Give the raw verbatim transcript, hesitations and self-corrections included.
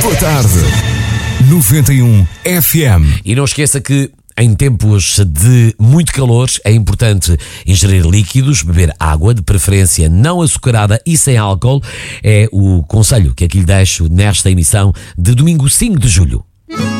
Boa tarde. noventa e um F M. E não esqueça que em tempos de muito calor é importante ingerir líquidos, beber água, de preferência não açucarada e sem álcool. É o conselho que aqui lhe deixo nesta emissão de domingo cinco de julho.